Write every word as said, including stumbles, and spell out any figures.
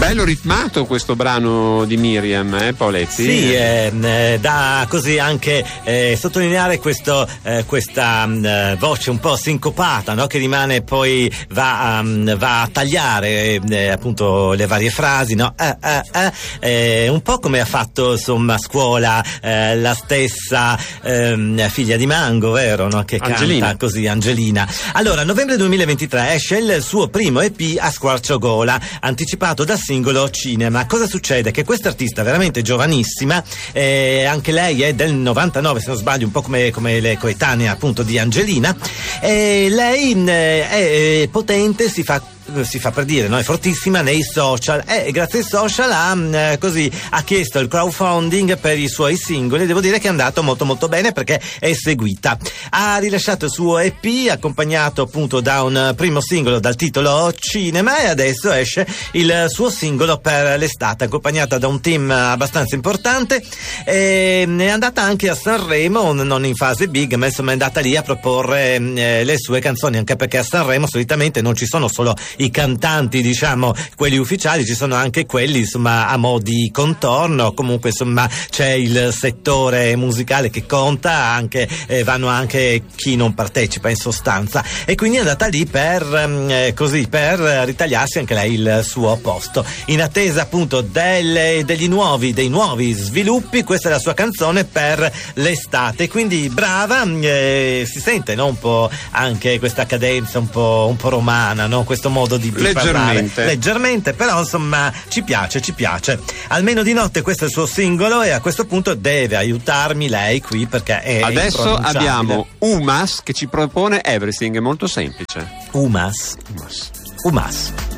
Bello ritmato questo brano di Miriam, eh, Paoletti? Sì, eh, da così anche eh, sottolineare questo, eh, questa eh, voce un po' sincopata, no? Che rimane, poi va a, va a tagliare eh, appunto le varie frasi, no? Eh, eh, eh, eh, un po' come ha fatto insomma a scuola eh, la stessa eh, figlia di Mango, vero? No? Che Angelina. Canta così, Angelina. Allora, novembre duemilaventitré esce il suo primo E P A squarciagola, anticipato da singolo Cinema. Cosa succede? Che questa artista veramente giovanissima, eh, anche lei è del novantanove se non sbaglio, un po' come, come le coetanee appunto di Angelina, e lei eh, è potente, si fa si fa per dire, no? È fortissima nei social e grazie ai social ha eh, così ha chiesto il crowdfunding per i suoi singoli. Devo dire che è andato molto molto bene perché è seguita. Ha rilasciato il suo E P accompagnato appunto da un primo singolo dal titolo Cinema, e adesso esce il suo singolo per l'estate, accompagnata da un team abbastanza importante. E è andata anche a Sanremo, non in fase big, ma insomma è andata lì a proporre eh, le sue canzoni, anche perché a Sanremo solitamente non ci sono solo i cantanti, diciamo, quelli ufficiali, ci sono anche quelli insomma a mo' di contorno. Comunque insomma c'è il settore musicale che conta, anche eh, vanno anche chi non partecipa in sostanza, e quindi è andata lì per eh, così per ritagliarsi anche lei il suo posto, in attesa appunto delle, degli nuovi dei nuovi sviluppi. Questa è la sua canzone per l'estate, quindi brava, eh, si sente, no? Un po' anche questa cadenza un po', un po' romana, no? Questo modo di, di leggermente parlare. leggermente però insomma ci piace ci piace Almeno di notte, questo è il suo singolo, e a questo punto deve aiutarmi lei qui perché è adesso abbiamo Umas che ci propone Everything, è molto semplice. Umas Umas Umas